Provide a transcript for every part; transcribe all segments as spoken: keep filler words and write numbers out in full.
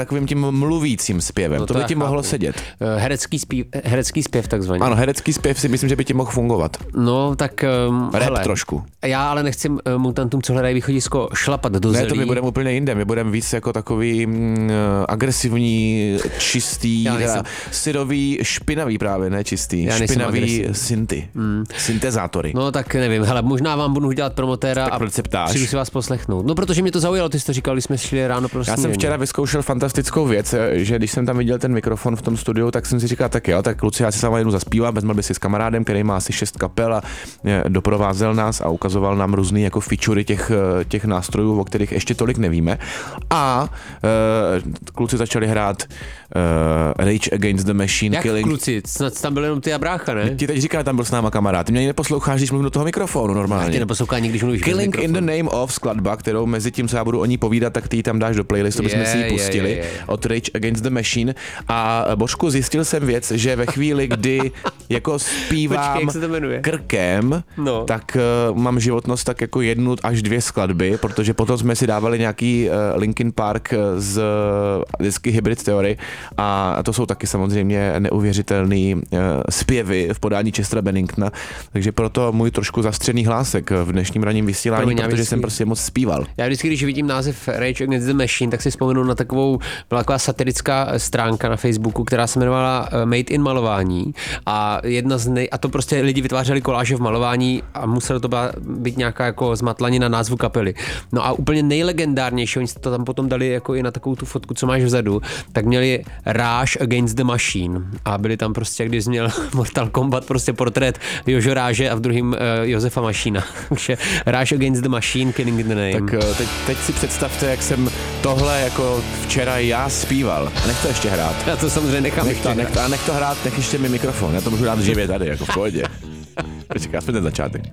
takovým tím mluvícím zpěvem. No to, to by ti mohlo sedět. Herecký, zpív, herecký zpěv takzvaně. Ano, herecký zpěv si myslím, že by ti mohl fungovat. No, tak... Um, Rap hele, trošku. Já ale nechci uh, mutantům, co hledají východisko, šlapat do zelí. Ne, to my budeme úplně jinde. My budeme víc jako takový mm, agresivní, čistý, teda, syrový, špinavý právě, ne čistý. Já špinavý synty. Mm. Syntezátory. No tak nevím, hele, možná vám budu dělat promotéra tak a přijdu si vás poslechnout. No, protože mě to zaujalo, ty jsi to říkal, když jsme šli ráno pro Já jsem včera vyzkoušel fantastickou věc, že když jsem tam viděl ten mikrofon v tom studiu, tak jsem si říkal, tak jo, tak kluci, já si sama jednu zaspívám, vezměl by si s kamarádem, který má asi šest kapel a doprovázel nás a ukazoval nám různý jako featurey těch, těch nástrojů, o kterých ještě tolik nevíme. A uh, kluci začali hrát uh, Rage Against the Machine, Jak Killing. Kluci, snad tam byl jenom ty a brácha, ne? Ti teď říká, tam byl s náma kamarád. Ty mě ani neposloucháš, když mluvím do toho mikrofonu normálně. Ty neposlouchá nikdy, když mluvíš. Killing in the Name of skladba, kterou mezi tím, co já budu o ní povídat, tak ty ji tam dáš do playlistu, bychom si ji pustili je, je, je. od Rage Against the Machine. A Božku, zjistil jsem věc, že ve chvíli, kdy jako zpívám Počkej, krkem, no. tak uh, mám životnost tak jako jednu až dvě skladby, protože potom jsme si dávali nějaký uh, Linkin Park z disky Hybrid Theory a to jsou taky samozřejmě neuvěřitelný uh, zpěvy v podání Chestera Benningtona, takže proto můj trošku zastřený hlásek v dnešním ranním vysílání, Promiň, protože vždycky, jsem prostě moc zpíval. Já vždycky, když vidím název Rage Against the Machine, tak si vzpomenu na takovou, byla taková satirická stránka na Facebooku, která se jmenovala Made in malování a jedna z nej, a to prostě lidi vytvářeli koláže v malování a muselo to být nějaká jako zmatlanina názvu kapely. No a úplně nejlegendárnější, oni to tam potom dali jako i na takovou tu fotku, co máš vzadu, tak měli Rage Against the Machine a byli tam prostě, když měl Mortal Kombat prostě portrét Jožo Ráže a v druhém uh, Josefa Mašína. Takže Rage Against the Machine, Killing in the Name. Tak teď, teď si představte, jak jsem tohle jako včera já zpíval. A nech to ještě hrát. Já to samozřejmě nechám nech to, nech to, a nech to hrát, nech ještě mi mikrofon. Já to můžu dát živě tady, jako v pohodě. Počkej, aspoň ten začátek.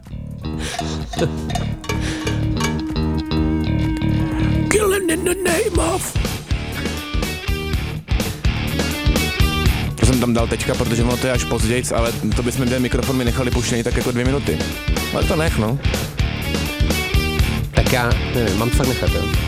Killing in the name of... To jsem tam dal teďka, protože ono to je až pozdějc, ale to bychom ten mikrofon mi nechali puštěný tak jako dvě minuty. Ale to nech, no. Tak já nevím, mám to fakt nechat, jo.